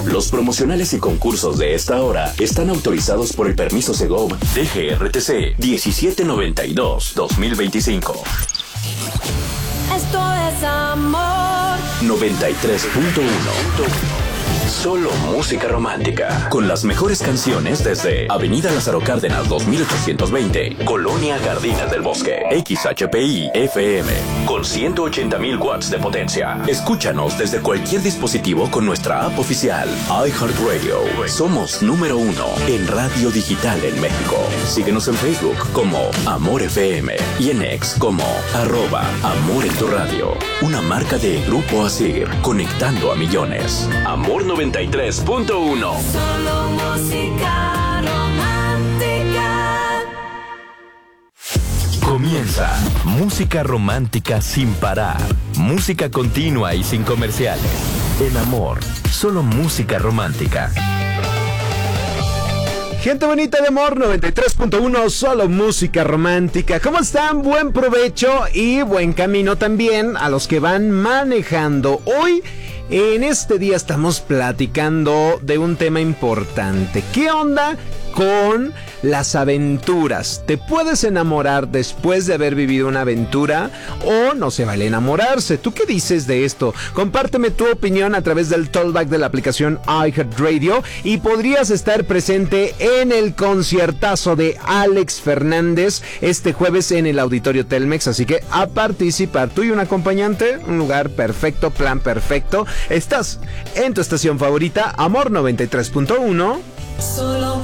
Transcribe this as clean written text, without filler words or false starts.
Los promocionales y concursos de esta hora están autorizados por el permiso Segov DGRTC 1792-2025. Esto es amor. 93.1. Solo música romántica. Con las mejores canciones desde Avenida Lázaro Cárdenas 2820, Colonia Jardines del Bosque. XHPI FM con 180,000 watts de potencia. Escúchanos desde cualquier dispositivo con nuestra app oficial iHeartRadio. Somos número 1 en radio digital en México. Síguenos en Facebook como Amor FM y en X como @Amor en tu radio. Una marca de Grupo Asir, conectando a millones. Amor 93.1. Solo música romántica. Comienza Música Romántica sin parar. Música continua y sin comerciales. En Amor, solo música romántica. Gente bonita de Amor 93.1, solo música romántica. ¿Cómo están? Buen provecho y buen camino también a los que van manejando. Hoy, en este día, estamos platicando de un tema importante. ¿Qué onda con las aventuras? ¿Te puedes enamorar después de haber vivido una aventura o no se vale enamorarse? ¿Tú qué dices de esto? Compárteme tu opinión a través del talkback de la aplicación iHeartRadio y podrías estar presente en el conciertazo de Alex Fernández este jueves en el Auditorio Telmex, así que a participar. Tú y un acompañante, un lugar perfecto, plan perfecto. Estás en tu estación favorita, Amor 93.1. Solo